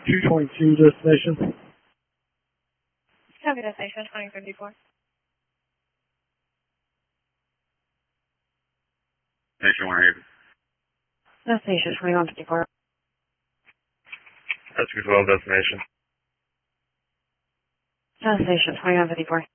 222 destination. Copy destination 2054. Station 180. Destination 2154. That's 12 destination. Destination 2154.